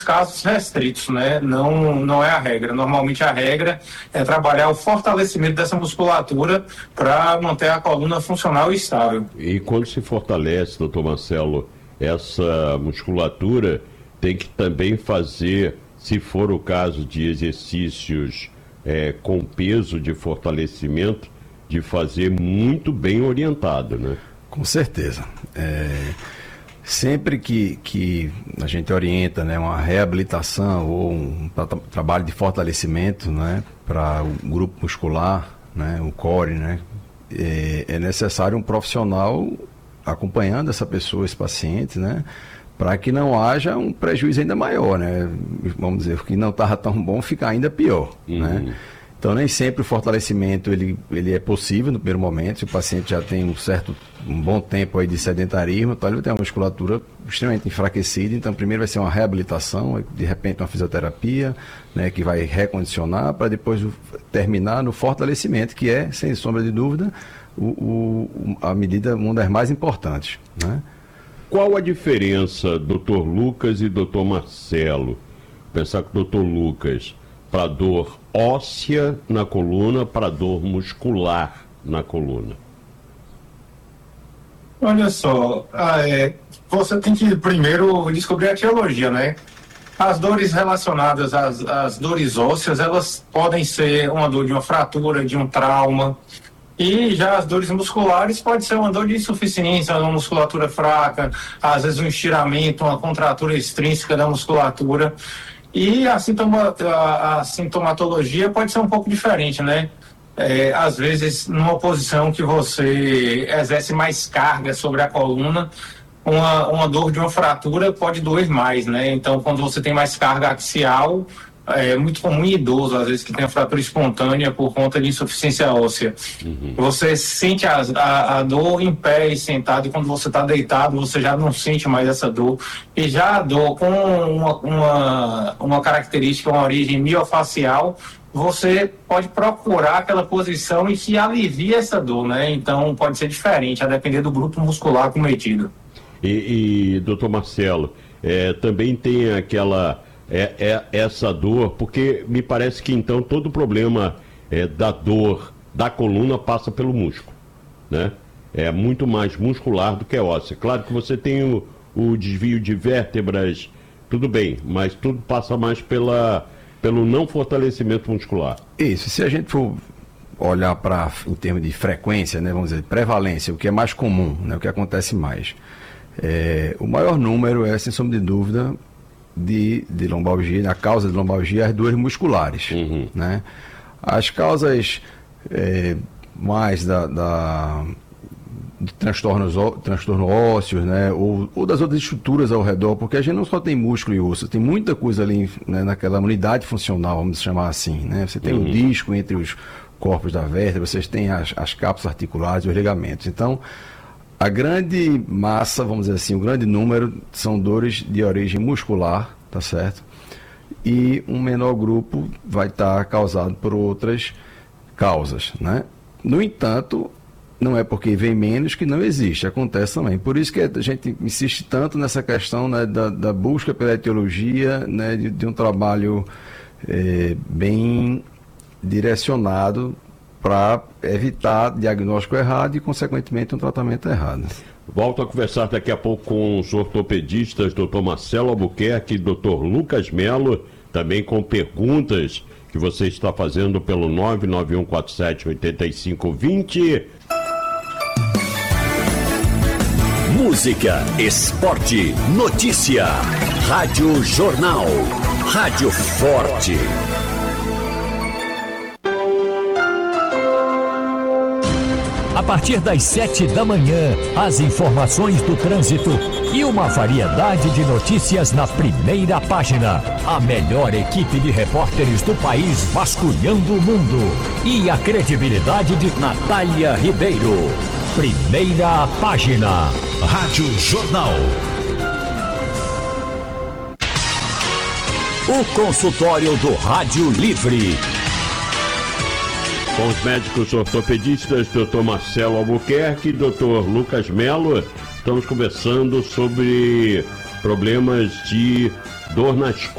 casos restritos, né? Não é a regra. Normalmente a regra é trabalhar o fortalecimento dessa musculatura para manter a coluna funcional e estável. E quando se fortalece, doutor Marcelo, essa musculatura, tem que também fazer, se for o caso de exercícios com peso de fortalecimento, de fazer muito bem orientado, né? Com certeza. Sempre que a gente orienta, né, uma reabilitação ou um trabalho de fortalecimento, né, para o grupo muscular, né, o core, né, é necessário um profissional acompanhando essa pessoa, esse paciente, né, para que não haja um prejuízo ainda maior, né? Vamos dizer, o que não estava tão bom fica ainda pior, né? Então, nem sempre o fortalecimento ele é possível no primeiro momento. Se o paciente já tem um bom tempo aí de sedentarismo, então ele vai ter uma musculatura extremamente enfraquecida. Então, primeiro vai ser uma reabilitação, de repente uma fisioterapia, né, que vai recondicionar, para depois terminar no fortalecimento, que é, sem sombra de dúvida, a medida, uma das mais importantes, né? Qual a diferença, doutor Lucas e doutor Marcelo? Pensar que o doutor Lucas, para dor óssea na coluna, para dor muscular na coluna. Olha só, você tem que primeiro descobrir a etiologia, né? As dores relacionadas às dores ósseas, elas podem ser uma dor de uma fratura, de um trauma. E já as dores musculares pode ser uma dor de insuficiência, uma musculatura fraca, às vezes um estiramento, uma contratura extrínseca da musculatura. E a sintomatologia pode ser um pouco diferente, né? Às vezes, numa posição que você exerce mais carga sobre a coluna, uma dor de uma fratura pode doer mais, né? Então, quando você tem mais carga axial, é muito comum em idoso, às vezes, que tem a fratura espontânea por conta de insuficiência óssea. Você sente a dor em pé e sentado, e quando você está deitado, você já não sente mais essa dor. E já a dor com uma característica, uma origem miofacial, você pode procurar aquela posição e que alivia essa dor, né? Então, pode ser diferente, a depender do grupo muscular cometido. E doutor Marcelo, também tem aquela... essa dor, porque me parece que então todo o problema da dor da coluna passa pelo músculo, né? É muito mais muscular do que óssea. Claro que você tem o desvio de vértebras, tudo bem, mas tudo passa mais pelo não fortalecimento muscular. Isso, se a gente for olhar em termos de frequência, né, vamos dizer, prevalência, o que é mais comum, né, o que acontece mais, o maior número é, sem sombra de dúvida, de lombalgia, a causa de lombalgia, as dores musculares, né? As causas mais de transtornos ósseos, né? Ou das outras estruturas ao redor, porque a gente não só tem músculo e osso, tem muita coisa ali, né, naquela unidade funcional, vamos chamar assim, né? Você tem o disco entre os corpos da vértebra, vocês têm as cápsulas articulares e os ligamentos. Então, a grande massa, vamos dizer assim, o grande número são dores de origem muscular, tá certo? E um menor grupo vai estar causado por outras causas, né? No entanto, não é porque vem menos que não existe, acontece também. Por isso que a gente insiste tanto nessa questão, né, da busca pela etiologia, né, de um trabalho bem direcionado para evitar diagnóstico errado e, consequentemente, um tratamento errado. Volto a conversar daqui a pouco com os ortopedistas, Dr. Marcelo Albuquerque e Dr. Lucas Melo, também com perguntas que você está fazendo pelo 991478520. Música, esporte, notícia. Rádio Jornal. Rádio Forte. A partir das 7 da manhã, as informações do trânsito e uma variedade de notícias na primeira página. A melhor equipe de repórteres do país vasculhando o mundo. E a credibilidade de Natália Ribeiro. Primeira página. Rádio Jornal. O consultório do Rádio Livre. Com os médicos ortopedistas, Dr. Marcelo Albuquerque e Dr. Lucas Melo, estamos conversando sobre problemas de dor nas